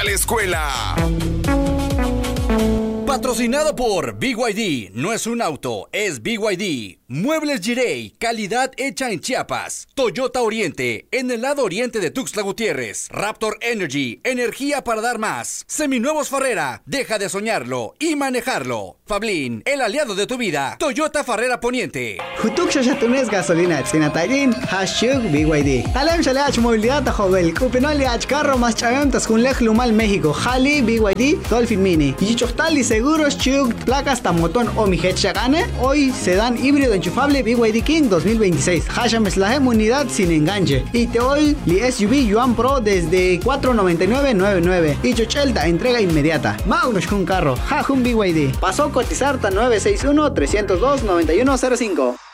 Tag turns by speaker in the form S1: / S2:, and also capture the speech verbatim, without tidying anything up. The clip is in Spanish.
S1: a la escuela.
S2: Patrocinado por B Y D. No es un auto, es B Y D. Muebles Girey, calidad hecha en Chiapas. Toyota Oriente, en el lado oriente de Tuxtla Gutiérrez. Raptor Energy, energía para dar más. Seminuevos Farrera, deja de soñarlo y manejarlo. Fablin, el aliado de tu vida. Toyota Farrera Poniente.
S3: Jutuksha Shatunes Gasolina, Sinatayin, Hashtag B Y D. Talem Shaleach Movilidad a Jovel, Cupinoliach Carro más chaventas con Lej Lumal México. Hali B Y D, Dolphin Mini. Y Chochtali Seguros Chug, placas Tamotón o Mijet Shagane. Hoy se dan híbrido enchufable B Y D King dos mil veintiséis. Hasham Slahem unidad sin enganche. Y te hoy li S U V Yuan Pro desde cuatro noventa y nueve noventa y nueve. Y Chochelta entrega inmediata. Magnus con carro. Jajun B Y D. Pasó cotizar nueve seis uno, tres cero dos, nueve uno cero cinco.